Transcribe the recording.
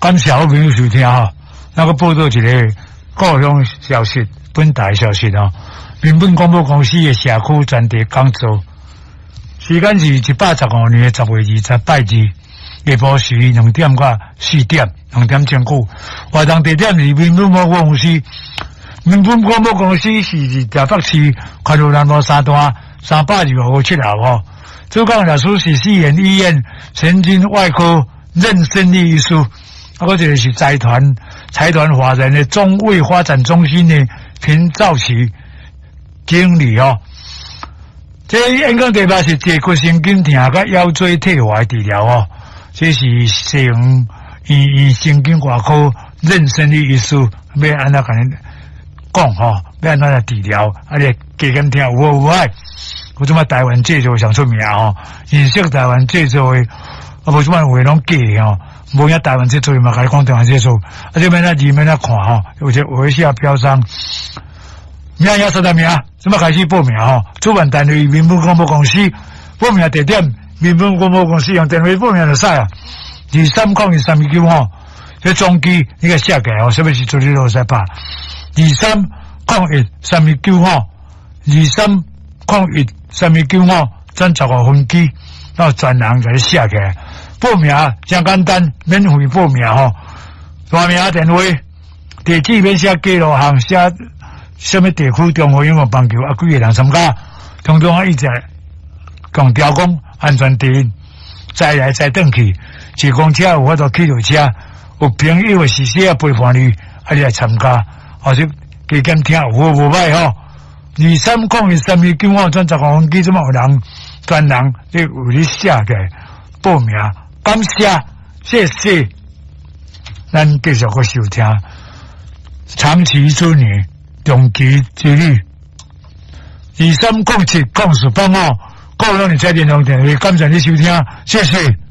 感谢好朋友收听哈。那个报道一个故乡消息，本台消息哦。民本广播公司的社区专题讲座，时间是115年10月20拜二，下晡时2点到4点，2点钟久。活动地点是民本广播公司。民本广播公司是台北市快乐南路3段325号7楼哦。主讲老师是西园医院神经外科任胜利医师，我这个是财团华人的中卫发展中心的平兆奇经理哦。这演讲题目是坐骨神经痛甲腰椎退化治疗哦。这是西园医院神经外科任胜利医师要安怎甲你讲吼，要安怎来治疗，啊你加减听有好有歹。我即摆台湾制作上出名吼，认识台湾制作的，无即摆话拢假吼，无影台湾制作嘛，甲你讲台湾制作，这边字面看吼，有些微笑标上，名要三名，即摆开始报名吼，主办单位民本广播公司，报名地点民本广播公司用电话报名就使啊，230139吼，这总机你个写起来吼，什么是做你都使拍，230139吼，230139号，咱15分机，然后专人给你写起来。报名真简单，免费报名吼。大名电话，地址免写记录项，写什么地区中华英文棒球啊，几个人参加，通通一直共调讲安全第一，再来再转去，坐公车有法度去到车，有朋友的是写陪伴你，啊你来参加，或者加减听有好无歹吼。230139号，咱15分机，这么有人专人去为你写嘅报名，感谢谢，咱继续去收听，长期之女，长期之女，23070485，各位你在电话电话，感谢你收听，谢谢。